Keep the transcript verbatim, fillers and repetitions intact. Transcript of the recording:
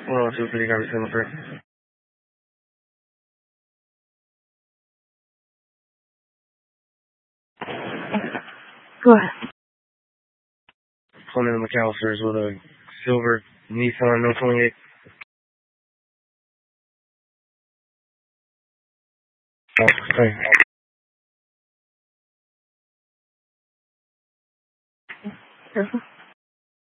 one oh two, pretty garbage number three. Go ahead. Clement McAllister's with a silver Nissan no twenty-eight. Oh, sorry. Careful.